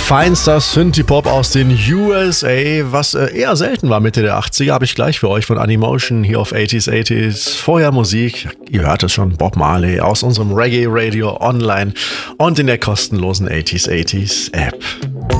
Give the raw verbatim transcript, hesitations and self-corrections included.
Feinster Synthie-Pop aus den U S A, was äh, eher selten war Mitte der achtziger, habe ich gleich für euch von Animotion hier auf achtziger achtziger. Vorher Musik, ihr hört es schon, Bob Marley aus unserem Reggae Radio online und in der kostenlosen achtziger achtziger App.